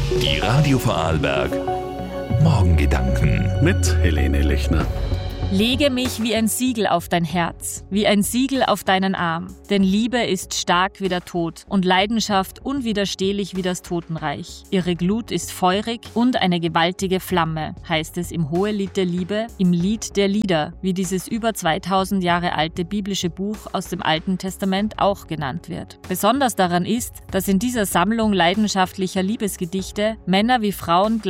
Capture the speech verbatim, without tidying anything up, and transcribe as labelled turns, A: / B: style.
A: Die Radio Vorarlberg Morgengedanken
B: mit Helene Lechner.
C: Lege mich wie ein Siegel auf dein Herz, wie ein Siegel auf deinen Arm. Denn Liebe ist stark wie der Tod und Leidenschaft unwiderstehlich wie das Totenreich. Ihre Glut ist feurig und eine gewaltige Flamme, heißt es im Hohelied der Liebe, im Lied der Lieder, wie dieses über zweitausend Jahre alte biblische Buch aus dem Alten Testament auch genannt wird. Besonders daran ist, dass in dieser Sammlung leidenschaftlicher Liebesgedichte Männer wie Frauen